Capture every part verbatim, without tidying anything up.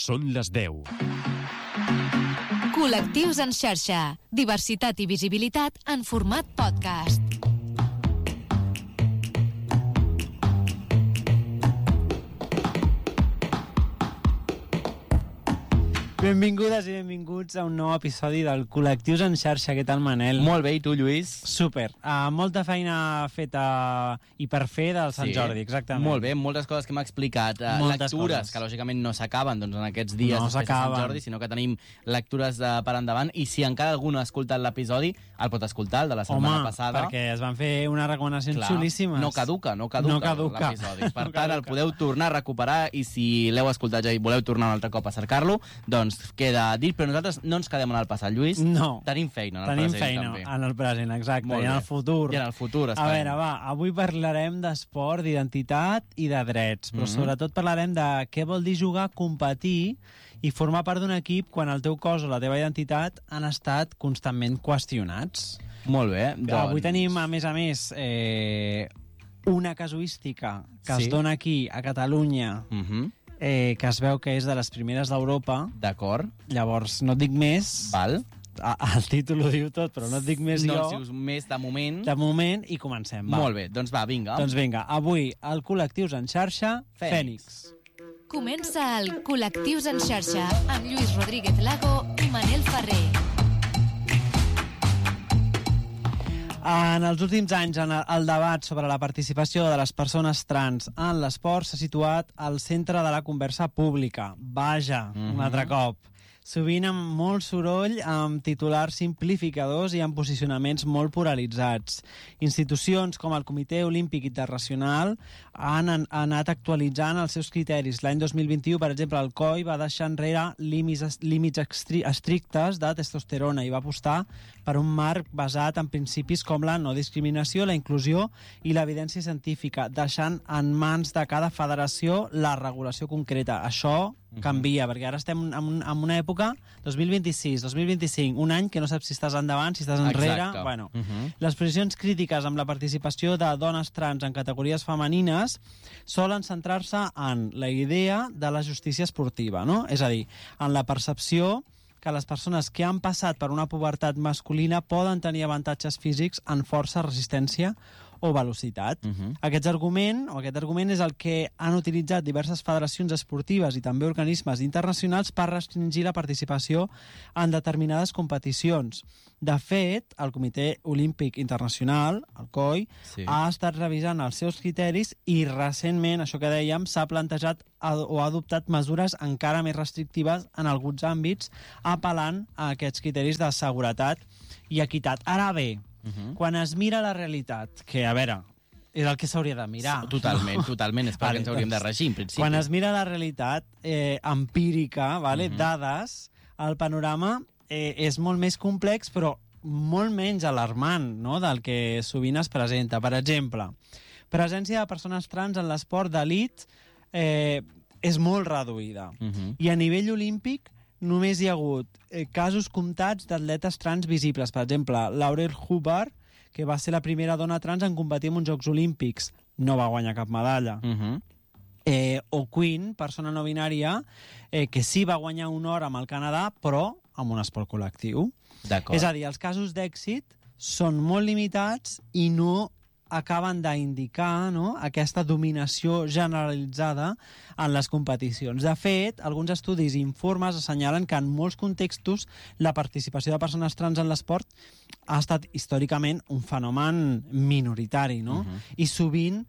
Són les deu. Col·lectius en xarxa. Diversitat i visibilitat en format podcast. Benvingudes i benvinguts a un nou episodi del Col·lectius en xarxa. Què tal, Manel? Molt bé, i tu, Lluís? Super. Uh, molta feina feta i per fer del Sant Sí. Jordi, exactament. Molt bé, moltes coses que m'ha explicat. Uh, Moltes lectures, coses. que lògicament no s'acaben doncs, en aquests dies No després de Sant s'acaben. Jordi, sinó que tenim lectures de per endavant, i si encara algú no ha escoltat l'episodi, el pot escoltar, el de la setmana Home, passada. perquè es van fer unes recomanacions Clar, xulíssimes. no caduca, no caduca, No caduca. l'episodi. Per No tant, el caduca. podeu tornar a recuperar, i si l'heu escoltat ja i voleu tornar un altre cop a cercar-lo, doncs queda dit, però nosaltres no ens quedem en el passat, Lluís. No. Tenim feina en el Tenim present, feina també. en el present, exacte, Molt i en bé. el futur. I en el futur, A esperem. veure, va, avui parlarem d'esport, d'identitat i de drets, però Mhm. sobretot parlarem de què vol dir jugar, competir i formar part d'un equip quan el teu cos o la teva identitat han estat constantment qüestionats. Molt bé, doncs... Avui tenim, a més a més, eh, una casuística que Sí. es dona aquí, a Catalunya, Mhm. eh, que es veu que és de les primeres d'Europa. D'acord, Llavors, no et dic més, val. a, el títol ho diu tot, però no et dic més no jo, ens dius més de moment. de moment, i comencem. Va. Molt bé, doncs va, vinga. Doncs vinga, avui, al Col·lectius en xarxa, Fènix. Fènix. Comença el Col·lectius en xarxa amb Lluís Rodríguez Lago i Manel Ferrer. En els últims anys, en el, el debat sobre la participació de les persones trans en l'esport s'ha situat al centre de la conversa pública. Vaja, mm -hmm. un altre cop. Sovint amb molt soroll, amb titulars simplificadors i amb posicionaments molt polaritzats. Institucions com el Comitè Olímpic Internacional han, han anat actualitzant els seus criteris. L'any dos mil vint-i-u, per exemple, el C O I va deixar enrere límits, límits estri estrictes de testosterona i va apostar per un marc basat en principis com la no discriminació, la inclusió i l'evidència científica, deixant en mans de cada federació la regulació concreta. Això canvia, perquè ara estem en, un, en una època, dos mil vint-i-sis, dos mil vint-i-cinc, un any que no saps si estàs endavant, si estàs enrere... Exacte. Bueno, Uh -huh. les posicions crítiques amb la participació de dones trans en categories femenines solen centrar-se en la idea de la justícia esportiva, no? És a dir, en la percepció que les persones que han passat per una pubertat masculina poden tenir avantatges físics en força, resistència o velocitat. Uh -huh. Aquest argument, o aquest argument és el que han utilitzat diverses federacions esportives i també organismes internacionals per restringir la participació en determinades competicions. De fet, el Comitè Olímpic Internacional, el C O I, Sí. ha estat revisant els seus criteris i recentment, això que dèiem, s'ha plantejat o ha adoptat mesures encara més restrictives en alguns àmbits, apel·lant a aquests criteris de seguretat i equitat. Ara bé, Uh -huh. quan es mira la realitat, que, a veure, és el que s'hauria de mirar. Totalment, totalment. És perquè Vale, ens hauríem de doncs, regir, en principi. Quan es mira la realitat eh, empírica, vale, Mhm. dades, el panorama eh, és molt més complex, però molt menys alarmant, no?, del que sovint es presenta. Per exemple, presència de persones trans en l'esport d'elit eh, és molt reduïda. Uh -huh. I a nivell olímpic només hi ha hagut eh, casos comptats d'atletes trans visibles. Per exemple, Laurel Hubbard, que va ser la primera dona trans en competir en uns Jocs Olímpics, no va guanyar cap medalla. Uh -huh. Eh, o Queen, persona no binària, eh, que sí va guanyar un or amb el Canadà, però amb un esport col·lectiu. D'acord. És a dir, els casos d'èxit són molt limitats i no acaben d'indicar, no?, aquesta dominació generalitzada en les competicions. De fet, alguns estudis i informes assenyalen que en molts contextos la participació de persones trans en l'esport ha estat històricament un fenomen minoritari, no? Uh -huh. I sovint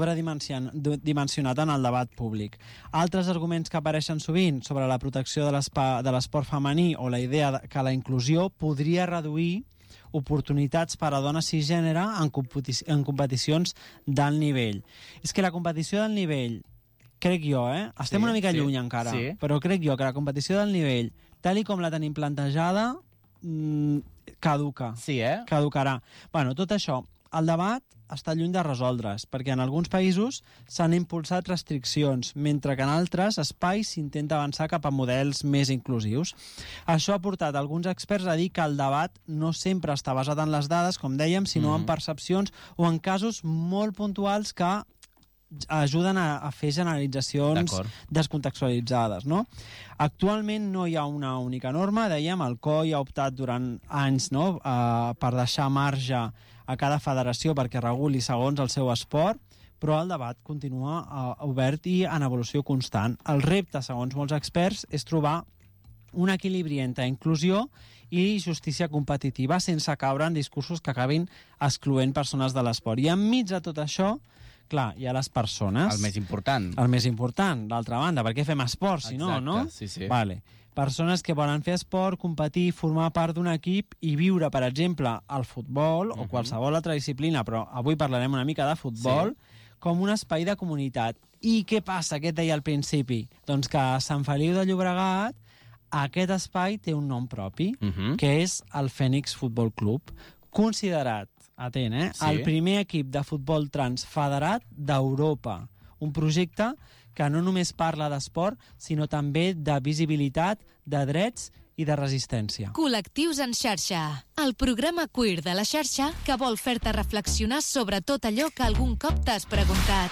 sobredimensionat en el debat públic. Altres arguments que apareixen sovint sobre la protecció de l'espa- de l'esport femení o la idea de que la inclusió podria reduir oportunitats per a dones cisgènere en, competi en competicions d'alt nivell. És que la competició d'alt nivell, crec jo, eh? Estem Sí, una mica sí, lluny encara, sí. però crec jo que la competició d'alt nivell, tal i com la tenim plantejada, mmm, caduca. Sí, eh? Caducarà. Bueno, tot això, el debat està lluny de resoldre's, perquè en alguns països s'han impulsat restriccions, mentre que en altres espais s'intenta avançar cap a models més inclusius. Això ha portat alguns experts a dir que el debat no sempre està basat en les dades, com dèiem, sinó mm-hmm. en percepcions o en casos molt puntuals que ajuden a, a fer generalitzacions D'acord. descontextualitzades, no? Actualment no hi ha una única norma, dèiem, el C O I ha optat durant anys, no?, uh, per deixar marge a cada federació perquè reguli segons el seu esport, però el debat continua uh, obert i en evolució constant. El repte, segons molts experts, és trobar un equilibri entre inclusió i justícia competitiva sense caure en discursos que acabin excloent persones de l'esport. I enmig de tot això, clar, hi ha les persones. El més important. El més important, d'altra banda, perquè fem esport, si no, no? Sí, sí. Vale. Persones que volen fer esport, competir, formar part d'un equip i viure, per exemple, el futbol Uh-huh. o qualsevol altra disciplina, però avui parlarem una mica de futbol, Sí. com un espai de comunitat. I què passa? Què et deia al principi? Doncs que a Sant Feliu de Llobregat aquest espai té un nom propi, Uh-huh. que és el Fènix Futbol Club, considerat, atent, eh, Sí. el primer equip de futbol trans federat d'Europa. Un projecte que no només parla d'esport, sinó també de visibilitat, de drets i de resistència. Col·lectius en xarxa, el programa queer de la xarxa que vol fer-te reflexionar sobre tot allò que algun cop t'has preguntat.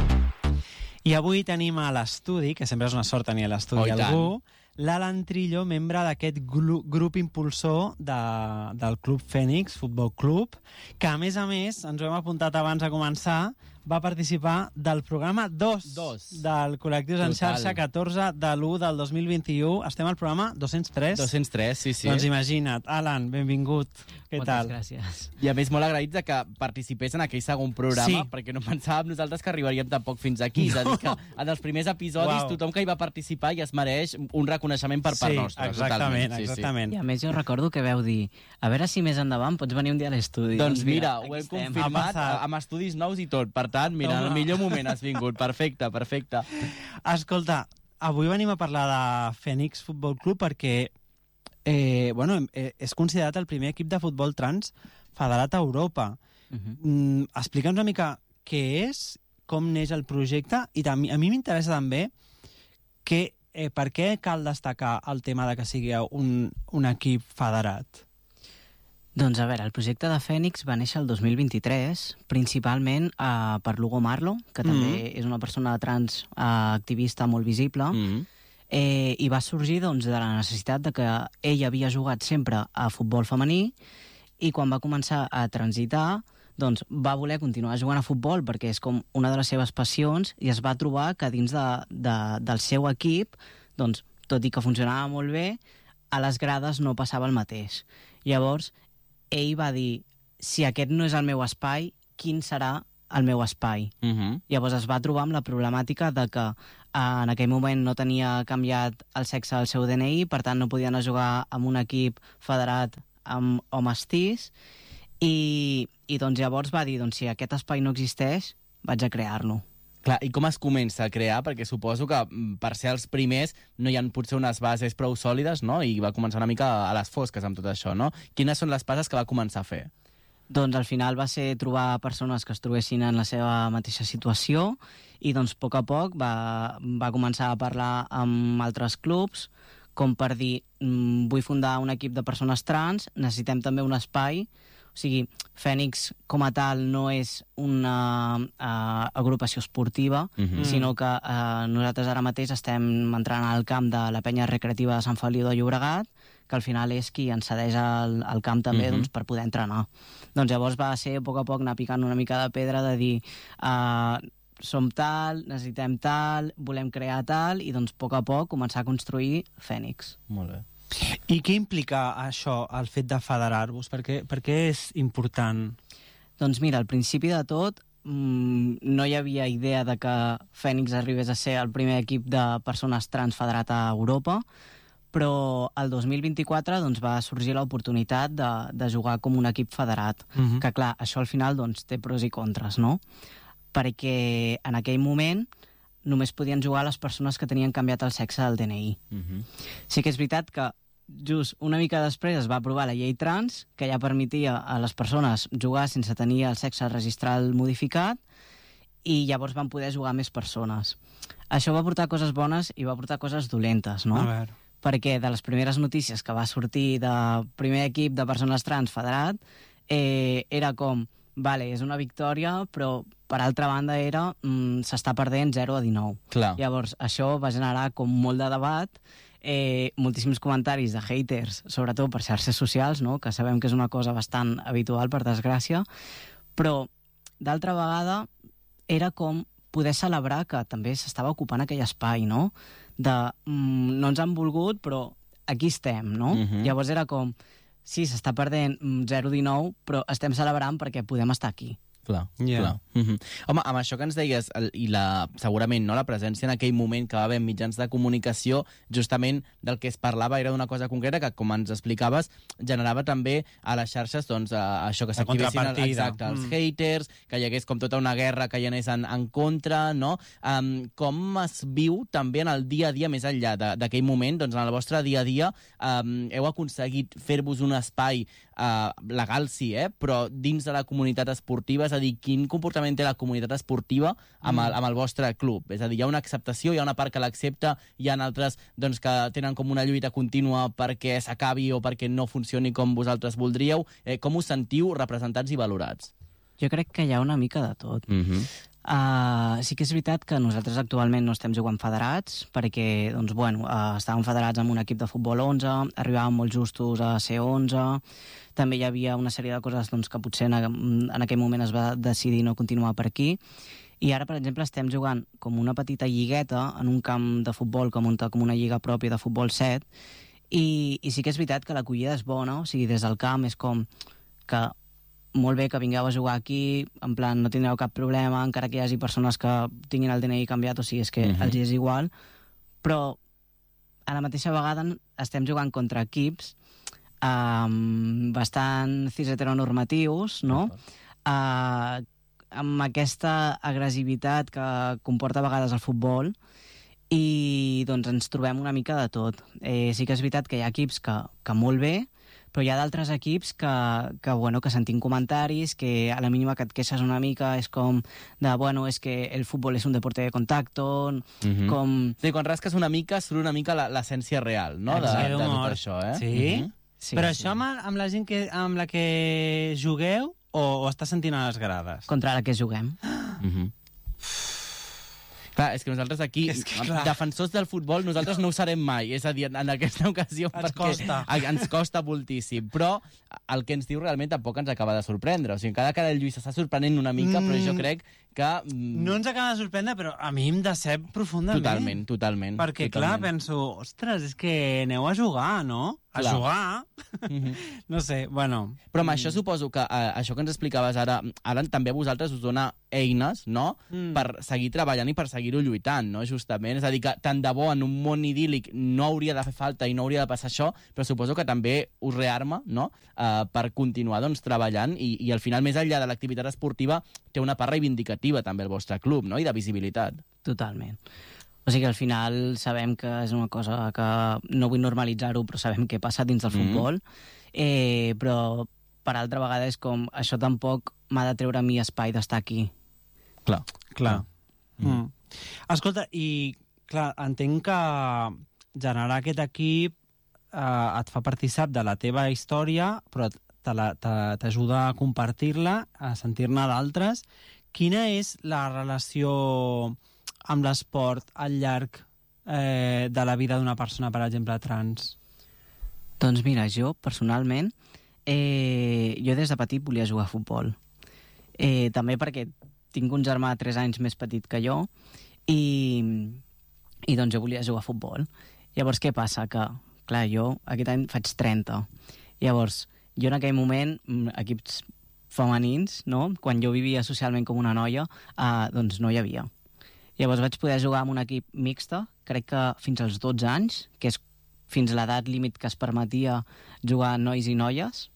I avui tenim a l'estudi, que sempre és una sort tenir a l'estudi Oh, i tant. algú, l'Alan Trillo, membre d'aquest glu- grup impulsor de, del Club Fènix, Futbol Club, que a més a més, ens ho hem apuntat abans de començar, va participar del programa dos, Dos. del Col·lectius en Total. xarxa catorze de l'u del dos mil vint-i-u. Estem al programa dos-cents tres. dos-cents tres, sí, sí. Doncs imagina't. Alan, benvingut. Què Moltes tal? gràcies. I a més molt agraïts de que participés en aquell segon programa, Sí. perquè no pensàvem nosaltres que arribaríem tampoc fins aquí. No. És a dir, que en els primers episodis Uau. tothom que hi va participar ja es mereix un reconeixement per part sí, nostra. exactament, totalment. exactament. I a més jo recordo que veu dir, a veure si més endavant pots venir un dia a l'estudi. Doncs mira, aquí ho hem estem. confirmat Ha passat. amb estudis nous i tot. Per tant, mira, en el Toma. millor moment has vingut. Perfecte, perfecte. Escolta, avui venim a parlar de Fènix Futbol Club perquè eh, bueno, eh, és considerat el primer equip de futbol trans federat a Europa. Mhm. Mm, Explica'ns una mica què és, com neix el projecte, i també, a mi m'interessa també que, eh, per què cal destacar el tema de que sigui un, un equip federat. Doncs a veure, el projecte de Fènix va néixer el dos mil vint-i-tres, principalment eh, per l'Hugo Marlo, que Mhm. també és una persona trans eh, activista molt visible, Mm. eh, i va sorgir doncs, de la necessitat de que ell havia jugat sempre a futbol femení i quan va començar a transitar doncs, va voler continuar jugant a futbol perquè és com una de les seves passions i es va trobar que dins de, de, del seu equip, doncs, tot i que funcionava molt bé, a les grades no passava el mateix. Llavors, ell va dir, si aquest no és el meu espai, quin serà el meu espai? Mm-hmm. Llavors es va trobar amb la problemàtica de que eh, en aquell moment no tenia canviat el sexe del seu D N I, per tant no podia anar a jugar amb un equip federat amb homes cis, i, i doncs llavors va dir, doncs si aquest espai no existeix, vaig a crear-lo. Clar, i com es comença a crear? Perquè suposo que mm, per ser els primers no hi ha potser unes bases prou sòlides, no? I va començar una mica a les fosques amb tot això, no? Quines són les passes que va començar a fer? Doncs al final va ser trobar persones que es trobessin en la seva mateixa situació i doncs a poc a poc va, va començar a parlar amb altres clubs com per dir, mm, vull fundar un equip de persones trans, necessitem també un espai. O sigui, Fènix com a tal no és una uh, agrupació esportiva, Mhm. sinó que uh, nosaltres ara mateix estem entrant al camp de la penya recreativa de Sant Feliu de Llobregat, que al final és qui ens cedeix el, el camp també Mhm. doncs, per poder entrenar. Doncs llavors va ser a poc a poc anar picant una mica de pedra de dir uh, som tal, necessitem tal, volem crear tal, i doncs a poc a poc començar a construir Fènix. Molt bé. I què implica això, el fet de federar-vos? Per què, per què és important? Doncs mira, al principi de tot mmm, no hi havia idea de que Fènix arribés a ser el primer equip de persones trans federat a Europa, però el dos mil vint-i-quatre doncs, va sorgir l'oportunitat de, de jugar com un equip federat. Mhm. Que clar, això al final doncs, té pros i contres, no? Perquè en aquell moment només podien jugar les persones que tenien canviat el sexe del D N I. Mm-hmm. Sí que és veritat que just una mica després es va aprovar la llei trans, que ja permetia a les persones jugar sense tenir el sexe registral modificat, i llavors van poder jugar més persones. Això va portar coses bones i va portar coses dolentes, no? A veure. Perquè de les primeres notícies que va sortir de primer equip de persones trans federat, eh, era com, vale, és una victòria, però per altra banda era mm, s'està perdent zero a dinou. Clar. Llavors, això va generar com molt de debat, eh, moltíssims comentaris de haters, sobretot per xarxes socials, no? Que sabem que és una cosa bastant habitual, per desgràcia, però, d'altra vegada, era com poder celebrar que també s'estava ocupant aquell espai, no? De, mm, no ens han volgut, però aquí estem, no? Mhm. Llavors era com, sí, s'està perdent mm, zero a dinou, però estem celebrant perquè podem estar aquí. Clar, Yeah. clar. Mm-hmm. Home, amb això que ens deies, el, i la, segurament no, la presència en aquell moment que va haver en mitjans de comunicació, justament del que es parlava era d'una cosa concreta que, com ens explicaves, generava també a les xarxes doncs, a, això que La s'activessin el- contrapartida. exacte, els Mm. haters, que hi hagués com tota una guerra que hi anés en, en contra, no? Um, com es viu també en el dia a dia, més enllà de- d'aquell moment, doncs en el vostre dia a dia um, heu aconseguit fer-vos un espai uh, legal, sí, eh? Però dins de la comunitat esportiva, és a dir, quin comportament té la comunitat esportiva amb el, amb el vostre club? És a dir, hi ha una acceptació, hi ha una part que l'accepta, hi ha altres doncs, que tenen com una lluita contínua perquè s'acabi o perquè no funcioni com vosaltres voldríeu. Eh, com us sentiu representats i valorats? Jo crec que hi ha una mica de tot. Mm-hmm. Uh, sí que és veritat que nosaltres actualment no estem jugant federats perquè, doncs, bueno, uh, estàvem federats amb un equip de futbol onze, arribàvem molt justos a ser onze, també hi havia una sèrie de coses doncs, que potser en, en aquell moment es va decidir no continuar per aquí, i ara, per exemple, estem jugant com una petita lligueta en un camp de futbol que munta com una lliga pròpia de futbol set, i, i sí que és veritat que l'acollida és bona, o sigui, des del camp és com que molt bé que vingueu a jugar aquí, en plan, no tindreu cap problema, encara que hi hagi persones que tinguin el D N I canviat, o sigui, és que Mhm. els hi és igual, però a la mateixa vegada estem jugant contra equips um, bastant cis-heteronormatius, no? Uh, amb aquesta agressivitat que comporta a vegades el futbol, i doncs ens trobem una mica de tot. Eh, sí que és veritat que hi ha equips que, que molt bé, però hi ha d'altres equips que, que, bueno, que sentim comentaris, que a la mínima que et queixes una mica és com de, bueno, és que el futbol és un deporte de contacto, Mhm. com... Sí, quan rasques una mica surt una mica la- l'essència real, no? De, Exacte. de tot Humor. això, eh? Sí? Mhm. Sí, Però sí. això amb, amb la gent que, amb la que jugueu o, o estàs sentint a les grades? Contra la que juguem. Mhm. Clar, és que nosaltres aquí, És que, clar. defensors del futbol, nosaltres no ho serem mai. És a dir, en aquesta ocasió, Ens perquè costa. a- ens costa moltíssim. Però el que ens diu realment tampoc ens acaba de sorprendre. O sigui, encara que el Lluís s'està sorprenent una mica, Mm. però jo crec que... mm, No ens acaba de sorprendre, però a mi em decep profundament. Totalment, totalment. Perquè, clar, totalment. penso, ostres, és que aneu a jugar, no? A Clar. jugar? Mhm. No sé, bueno... Però amb això suposo que eh, això que ens explicaves ara, ara també a vosaltres us dona eines, no?, Mm. per seguir treballant i per seguir-ho lluitant, no?, justament. És a dir, que tant de bo en un món idíl·lic no hauria de fer falta i no hauria de passar això, però suposo que també us rearma, no?, eh, per continuar, doncs, treballant i, i al final, més enllà de l'activitat esportiva, té una part reivindicativa també el vostre club, no?, i de visibilitat. Totalment. O sigui que al final sabem que és una cosa que no vull normalitzar-ho, però sabem què passa dins del Mhm. futbol, eh, però per altra vegada és com això tampoc m'ha de treure a mi espai d'estar aquí. Clar. Clar. Mm. Escolta, i clar, entenc que generar aquest equip eh, et fa partícip de la teva història, però te la- te- t'ajuda a compartir-la, a sentir-ne d'altres. Quina és la relació amb l'esport al llarg eh, de la vida d'una persona, per exemple, trans? Doncs mira, jo, personalment, eh, jo des de petit volia jugar a futbol. Eh, també perquè tinc un germà de tres anys més petit que jo i, i doncs jo volia jugar a futbol. Llavors, què passa? Que, clar, jo aquest any faig trenta. Llavors, jo en aquell moment, mm, equips femenins, no? Quan jo vivia socialment com una noia, eh, doncs no hi havia. Llavors vaig poder jugar amb un equip mixta, crec que fins als dotze anys, que és fins a l'edat límit que es permetia jugar nois i noies.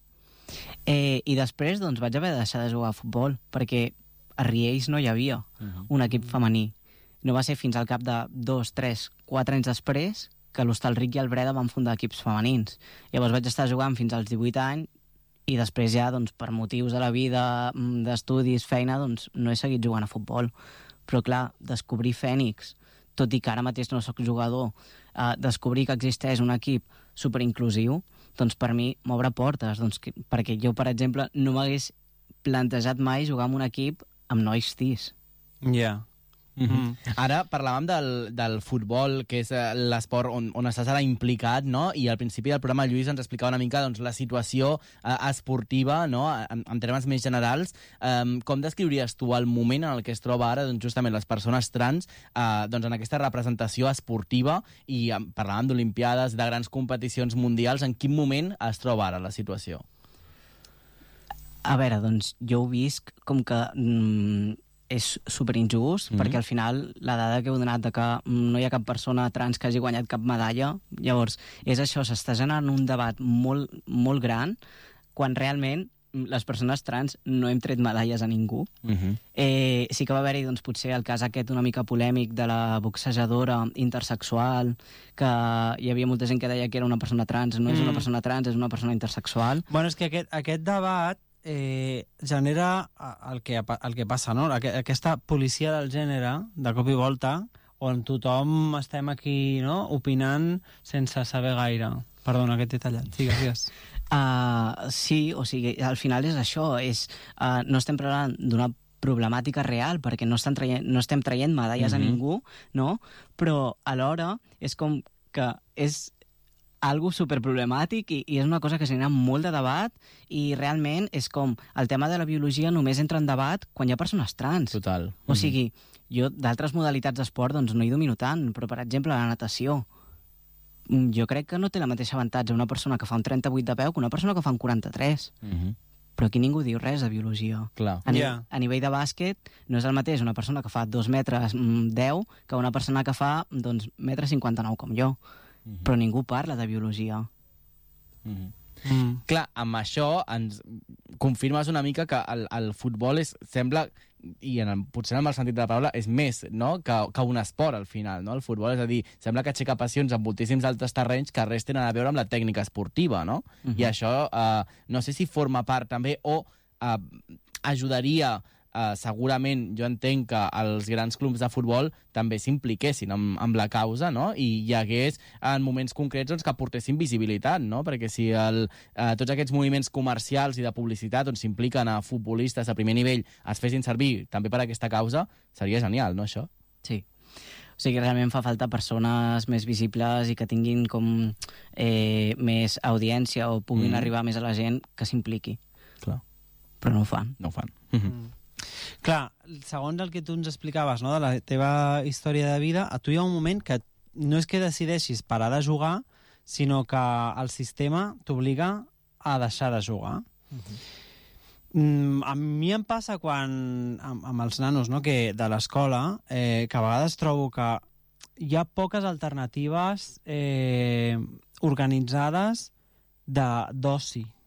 Eh, I després doncs, vaig haver de deixar de jugar a futbol, perquè a Riells no hi havia un equip femení. No va ser fins al cap de dos, tres, quatre anys després que l'Hostalric i el Breda van fundar equips femenins. Llavors vaig estar jugant fins als divuit anys i després ja, doncs, per motius de la vida, mm, d'estudis, feina, doncs, no he seguit jugant a futbol. Però, clar, descobrir Fènix, tot i que ara mateix no sóc jugador, eh, descobrir que existeix un equip superinclusiu, doncs per mi m'obre portes, doncs, que, perquè jo, per exemple, no m'hagués plantejat mai jugar en un equip amb nois tis. Ja. Yeah. Mm-hmm. Mm. Ara parlàvem del, del futbol, que és eh, l'esport on, on estàs ara implicat, no? I al principi del programa Lluís ens explicava una mica doncs, la situació eh, esportiva, no? En, en termes més generals. Eh, com descriuries tu el moment en el que es troba ara doncs, justament les persones trans eh, doncs, en aquesta representació esportiva? I eh, parlàvem d'Olimpiades, de grans competicions mundials. En quin moment es troba ara la situació? A veure, doncs jo ho visc com que... Mm, és superinjust, mm-hmm. perquè al final la dada que heu donat de que no hi ha cap persona trans que hagi guanyat cap medalla, llavors és això, s'està generant un debat molt, molt gran, quan realment les persones trans no hem tret medalles a ningú. Mm-hmm. Eh, sí que va haver-hi, doncs, potser el cas aquest una mica polèmic de la boxejadora intersexual, que hi havia molta gent que deia que era una persona trans, no mm. és una persona trans, és una persona intersexual. Bueno, és que aquest, aquest debat Eh, genera el que, el que passa, no? Aquesta policia del gènere, de cop i volta, on tothom estem aquí, no?, opinant sense saber gaire. Perdona, que t'he tallat. Digues, digues. Uh, sí, o sigui, al final és això, és, uh, no estem parlant d'una problemàtica real, perquè no, estan traient, no estem traient medalles mm-hmm. a ningú, no? Però alhora és com que és algo superproblemàtic i, i és una cosa que genera molt de debat i realment és com el tema de la biologia només entra en debat quan hi ha persones trans. Total. O sigui, jo d'altres modalitats d'esport doncs no hi domino tant, però per exemple la natació. Jo crec que no té la mateixa avantatge una persona que fa un trenta-vuit de peu que una persona que fa un quaranta-tres. Mm-hmm. Però aquí ningú diu res de biologia. Clar. A, ni yeah. a nivell de bàsquet no és el mateix una persona que fa dos metres deu que una persona que fa doncs, metre cinquanta-nou com jo. Mm-hmm. Però ningú parla de biologia. Mm-hmm. Mm. Clar, amb això ens confirmes una mica que el, el futbol és, sembla, i en el, potser en el sentit de la paraula, és més, no?, que, que un esport al final, no? El futbol, és a dir, sembla que aixeca passions en moltíssims altres terrenys que res tenen a veure amb la tècnica esportiva, no? Mm-hmm. I això, eh, no sé si forma part també o eh, ajudaria Uh, segurament jo entenc que els grans clubs de futbol també s'impliquessin amb, amb la causa, no? I hi hagués en moments concrets doncs, que portessin visibilitat, no? Perquè si el, uh, tots aquests moviments comercials i de publicitat on s'impliquen a futbolistes a primer nivell es fessin servir també per a aquesta causa, seria genial, no, això? Sí. O sigui, realment fa falta persones més visibles i que tinguin com eh, més audiència o puguin mm. arribar més a la gent que s'impliqui. Clar. Però no ho fan. No ho fan. Mm. Clar, segons el que tu ens explicaves, no?, de la teva història de vida, a tu hi ha un moment que no és que decideixis parar de jugar, sinó que el sistema t'obliga a deixar de jugar. Uh-huh. Mm, a mi em passa quan, amb, amb els nanos, no?, que de l'escola, eh, que a vegades trobo que hi ha poques alternatives eh, organitzades de d'oci.